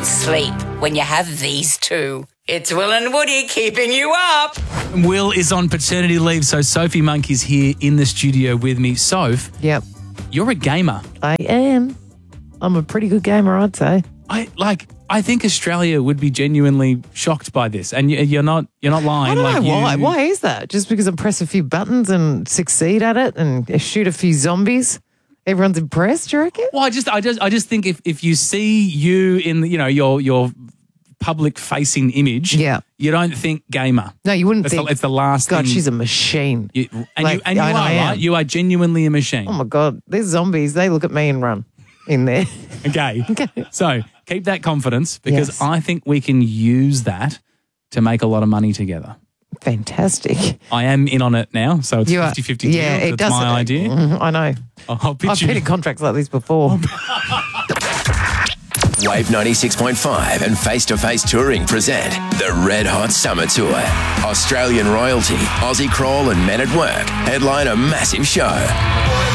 sleep when you have these two. It's Will and Woody keeping you up. Will is on paternity leave, so Sophie Monk is here in the studio with me. Soph, Yep, you're a gamer. I am. I'm a pretty good gamer, I'd say. I think Australia would be genuinely shocked by this, and you're not lying. I don't know why. you- Why is that? Just because I press a few buttons and succeed at it and shoot a few zombies, everyone's impressed, do you reckon? Well, I just think if you see you in your public facing image, Yeah. you don't think gamer. No, you wouldn't It's think. the last God, thing. she's a machine. You are I know I am. right. You are genuinely a machine. Oh my God, these zombies, they look at me and run in there. Okay. So keep that confidence because Yes. I think we can use that to make a lot of money together. Fantastic. I am in on it now, so it's 50-50 deal. Yeah, it That's does. my idea. I know. I'll pitch I've you. been in contracts like this before. Wave 96.5 and Face to Face Touring present the Red Hot Summer Tour. Australian royalty, Aussie Crawl and Men at Work headline a massive show.